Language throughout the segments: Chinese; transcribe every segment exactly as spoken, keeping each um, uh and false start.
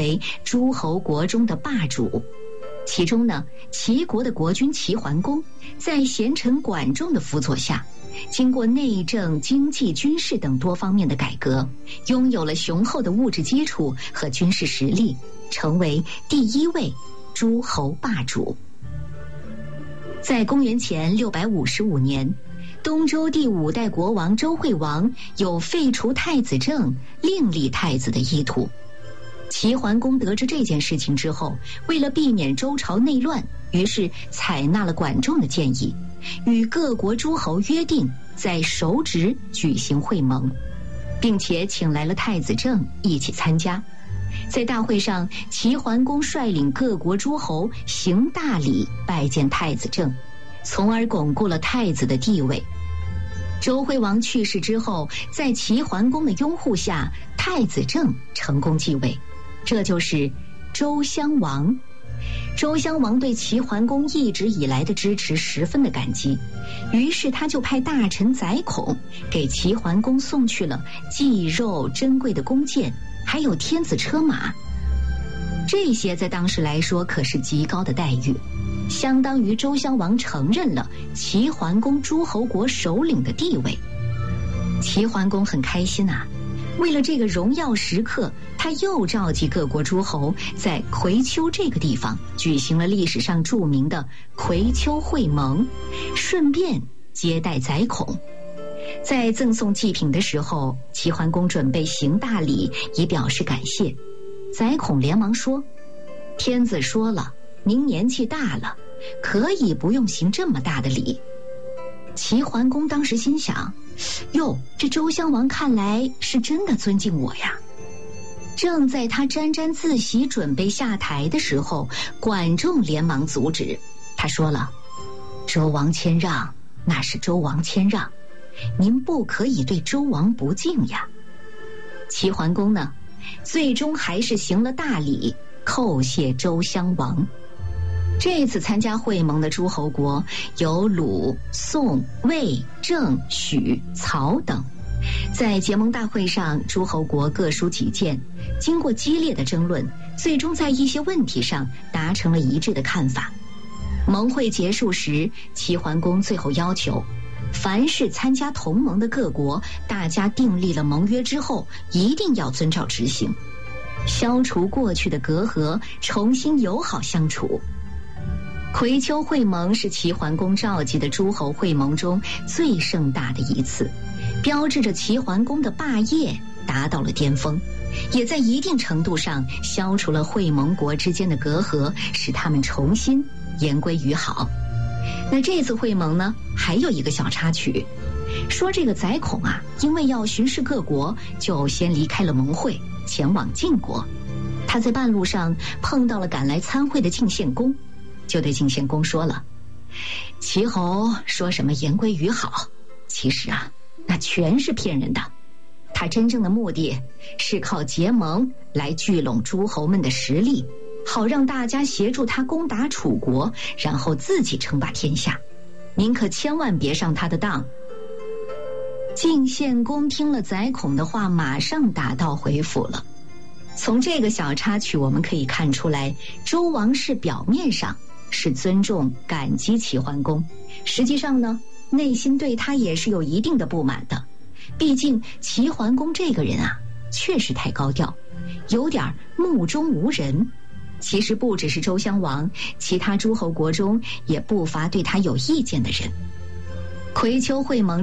为诸侯国中的霸主。其中呢，齐国的国君齐桓公在贤臣管仲的辅佐下，经过内政、经济、军事等多方面的改革，拥有了雄厚的物质基础和军事实力，成为第一位诸侯霸主。在公元前六百五十五年，东周第五代国王周惠王有废除太子政、另立太子的意图。齐桓公得知这件事情之后，为了避免周朝内乱，于是采纳了管仲的建议，与各国诸侯约定在首止举行会盟，并且请来了太子正一起参加。在大会上，齐桓公率领各国诸侯行大礼拜见太子正，从而巩固了太子的地位。周惠王去世之后，在齐桓公的拥护下，太子正成功继位，这就是周襄王。周襄王对齐桓公一直以来的支持十分的感激，于是他就派大臣宰孔给齐桓公送去了祭肉、珍贵的弓箭，还有天子车马。这些在当时来说可是极高的待遇，相当于周襄王承认了齐桓公诸侯国首领的地位。齐桓公很开心啊，为了这个荣耀时刻，他又召集各国诸侯在葵丘这个地方举行了历史上著名的葵丘会盟，顺便接待宰孔。在赠送祭品的时候，齐桓公准备行大礼以表示感谢。宰孔连忙说，天子说了，您年纪大了，可以不用行这么大的礼。齐桓公当时心想，哟，这周襄王看来是真的尊敬我呀。正在他沾沾自喜准备下台的时候，管仲连忙阻止。他说了，周王谦让，那是周王谦让，您不可以对周王不敬呀。齐桓公呢，最终还是行了大礼，叩谢周襄王。这次参加会盟的诸侯国有鲁、宋、魏、郑、许、曹等。在结盟大会上，诸侯国各抒己见，经过激烈的争论，最终在一些问题上达成了一致的看法。盟会结束时，齐桓公最后要求，凡是参加同盟的各国，大家订立了盟约之后，一定要遵照执行，消除过去的隔阂，重新友好相处。葵丘会盟是齐桓公召集的诸侯会盟中最盛大的一次，标志着齐桓公的霸业达到了巅峰，也在一定程度上消除了会盟国之间的隔阂，使他们重新言归于好。那这次会盟呢，还有一个小插曲，说这个宰孔啊，因为要巡视各国，就先离开了盟会，前往晋国。他在半路上碰到了赶来参会的晋献公，就对晋献公说了，齐侯说什么言归于好，其实啊，那全是骗人的。他真正的目的是靠结盟来聚拢诸侯们的实力，好让大家协助他攻打楚国，然后自己称霸天下。您可千万别上他的当。晋献公听了宰孔的话，马上打道回府了。从这个小插曲我们可以看出来，周王室表面上是尊重感激齐桓公，实际上呢，内心对他也是有一定的不满的。毕竟齐桓公这个人啊，确实太高调，有点目中无人。其实不只是周襄王，其他诸侯国中也不乏对他有意见的人。葵丘会盟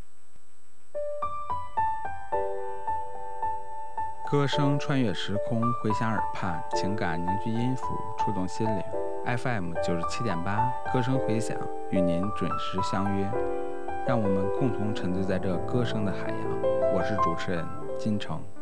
歌声穿越时空，回响耳畔，情感凝聚音符，触动心灵。F M 九十七点八，歌声回响，与您准时相约。让我们共同沉醉在这歌声的海洋。我是主持人金城。